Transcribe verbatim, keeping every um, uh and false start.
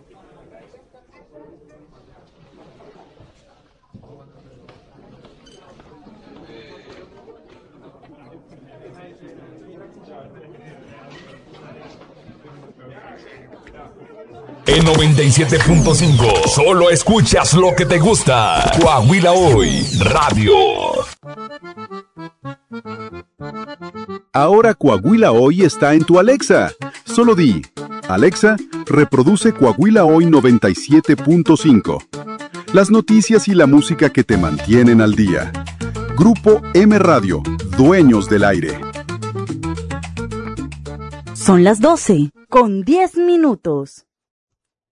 En noventa y siete punto cinco, solo escuchas lo que te gusta. Coahuila Hoy, radio. Ahora Coahuila Hoy está en tu Alexa. Solo di, Alexa, reproduce Coahuila Hoy noventa y siete punto cinco. Las noticias y la música que te mantienen al día. Grupo M Radio, dueños del aire. Son las doce, con diez minutos.